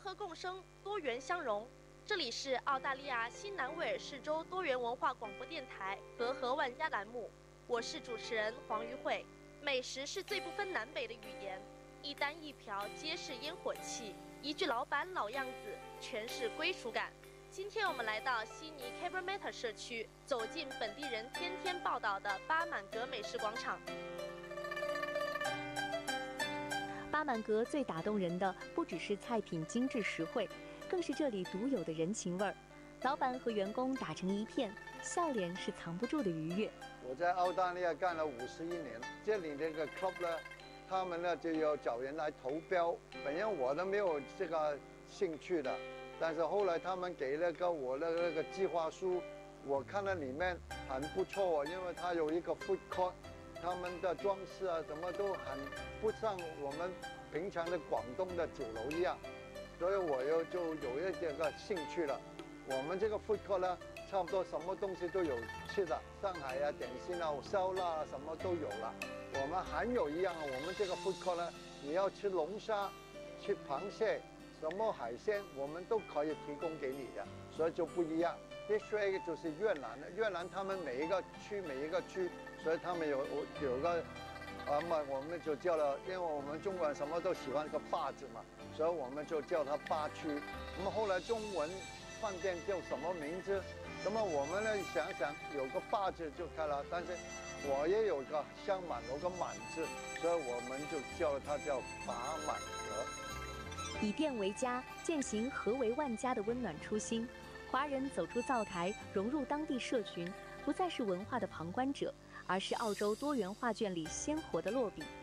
和共生，多元相融。这里是澳大利亚新南威尔士州多元文化广播电台和和万家栏目，我是主持人黄瑜慧。美食是最不分南北的语言，一单一瓢皆是烟火气，一句老板老样子，全是归属感。今天我们来到悉尼 Cabramatta 社区，走进本地人天天报道的巴满格美食广场。 巴满格最打动人的不只是菜品精致实惠，更是这里独有的人情味儿。老板和员工打成一片，笑脸是藏不住的愉悦。 我在澳大利亚干了51年，这里这个 club 呢，他们呢就要找人来投标。本来我都没有这个兴趣的，但是后来他们给了个我的那个计划书，我看到里面很不错，因为它有一个 food court， 他们的装饰啊什么都很不像我们平常的广东的酒楼一样，所以我就有这个兴趣了。我们这个 food court 呢，差不多什么东西都有吃的，上海啊点心啊烧腊啊什么都有了。我们还有一样，我们这个 food court 呢，你要吃龙虾、吃螃蟹、什么海鲜，我们都可以提供给你的，所以就不一样。This way 就是越南的，越南他们每一个区，所以他们有个。我们就叫了，因为我们中国人什么都喜欢个坝字嘛，所以我们就叫它坝区。那么后来中文饭店叫什么名字？那么我们呢想想有个坝字就开了，但是我也有个香满有个满字，所以我们就叫它叫巴满格。 以店为家，践行和为万家的温暖初心。华人走出灶台，融入当地社群，不再是文化的旁观者，而是澳洲多元画卷里鲜活的落笔。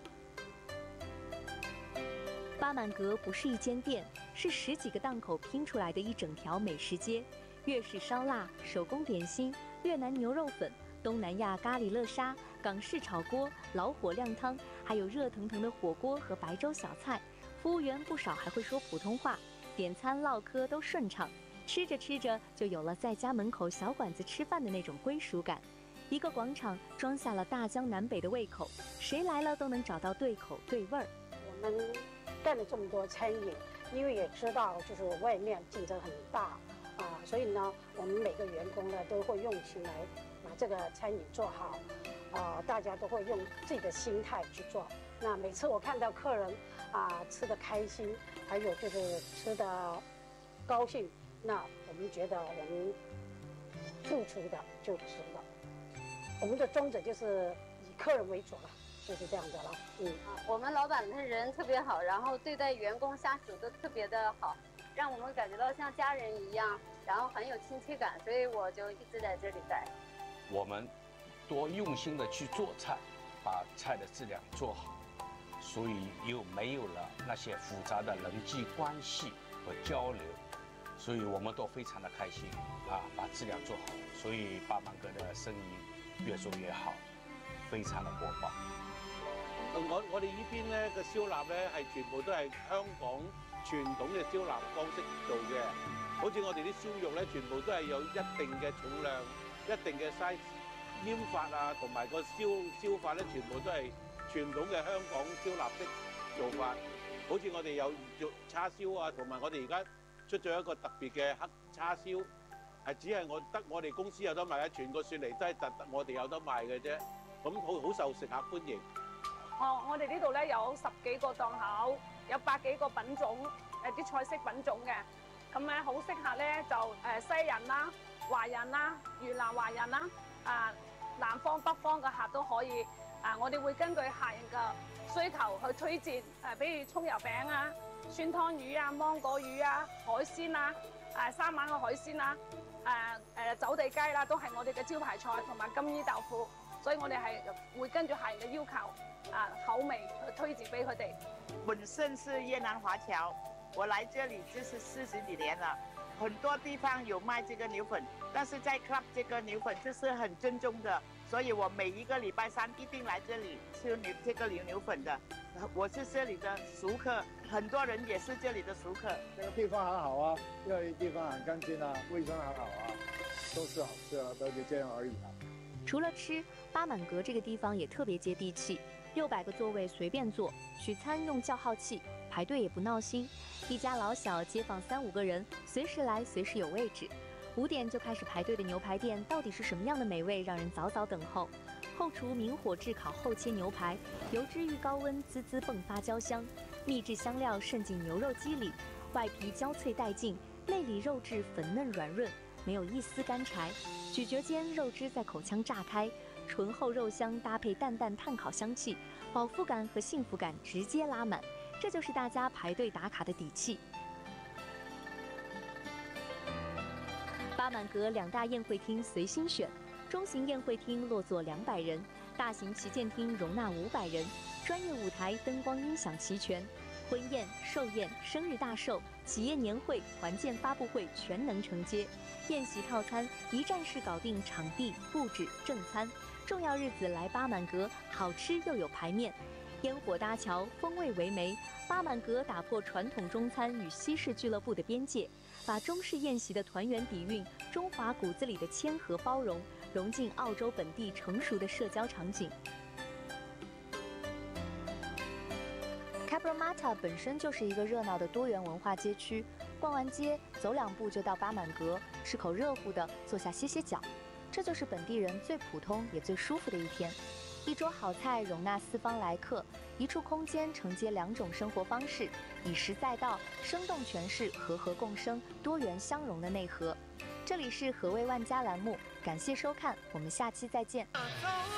巴满格不是一间店，是10几个档口拼出来的一整条美食街。粤式烧腊、手工点心、越南牛肉粉、东南亚咖喱乐沙、港式炒锅、老火靓汤，还有热腾腾的火锅和白粥小菜。服务员不少还会说普通话，点餐唠嗑都顺畅。吃着吃着，就有了在家门口小馆子吃饭的那种归属感。一个广场装下了大江南北的胃口，谁来了都能找到对口对味儿。 我们干了这么多餐饮，因为也知道就是外面竞争很大所以呢，我们每个员工呢都会用心来把这个餐饮做好，大家都会用自己的心态去做。那每次我看到客人吃得开心，还有就是吃得高兴，那我们觉得我们付出的就值了。我们的宗旨就是以客人为主了，就是这样的了。 我们老板的人特别好，然后对待员工下属都特别的好，让我们感觉到像家人一样，然后很有亲切感，所以我就一直在这里待。 我们多用心的去做菜，把菜的质量做好，所以又没有了那些复杂的人际关系和交流，所以我们都非常的开心把质量做好，所以巴满格的生意越做越好，非常的火爆。 我哋呢邊咧嘅燒臘咧係全部都係香港傳統嘅燒臘方式做嘅，好似我哋啲燒肉咧，全部都係有一定嘅重量、一定嘅 size， 醃法同埋個燒法咧，全部都係傳統嘅香港燒臘式做法。好似我哋有做叉燒同埋我哋而家出咗一個特別嘅黑叉燒，係只係我哋公司有得賣，全個雪梨都係得我哋有得賣嘅啫。咁好受食客歡迎。 我哋呢度咧有10幾個檔口，有100幾個品種，啲菜式品種嘅，咁咧好適合咧就西人啦、華人啦、越南華人啦，南方北方嘅客都可以。我哋會根據客人嘅需求去推薦，比如葱油餅酸湯魚芒果魚海鮮三晚嘅海鮮走地雞啦，都係我哋嘅招牌菜，同埋金衣豆腐。所以我哋係會跟住客人嘅要求口味去推薦俾佢哋。 本身是越南華僑，我來這裡就是40幾年了。很多地方有賣這個牛粉，但是在 club 這個牛粉就是很正宗的，所以我每一個禮拜3一定來這裡吃這個牛粉的。我是這裡的熟客，很多人也是這裡的熟客。 這個地方很好啊，因為地方很乾淨啊，衛生很好啊，都是好吃啊，都就這樣而已啊。 除了吃，巴滿格這個地方也特別接地氣。 ，600个座位随便坐，取餐用叫号器，排队也不闹心。一家老小街坊3、5个人，随时来，随时有位置。5点就开始排队的牛排店，到底是什么样的美味，让人早早等候？后厨明火炙烤后切牛排，油脂遇高温滋滋迸发焦香，秘制香料渗进牛肉肌里，外皮焦脆带劲，内里肉质粉嫩软润，没有一丝干柴。咀嚼间，肉汁在口腔炸开，醇厚肉香搭配淡淡炭烤香气，饱腹感和幸福感直接拉满。这就是大家排队打卡的底气。巴满阁2大宴会厅随心选，中型宴会厅落座200人，大型旗舰厅容纳500人，专业舞台、灯光、音响齐全，婚宴、寿宴、生日大寿、企业年会、团建发布会全能承接。宴席套餐一站式搞定场地、布置、正餐，重要日子来巴满阁，好吃又有排面。烟火搭桥，风味为媒。巴满阁打破传统中餐与西式俱乐部的边界，把中式宴席的团圆底蕴、中华骨子里的谦和包容，融进澳洲本地成熟的社交场景。Cabramatta 本身就是一个热闹的多元文化街区，逛完街走2步就到巴满阁，吃口热乎的，坐下歇歇脚，这就是本地人最普通也最舒服的一天。一桌好菜容纳4方来客，一处空间承接2种生活方式，以实在道，生动诠释和和共生、多元相融的内核。这里是和味万家栏目，感谢收看，我们下期再见。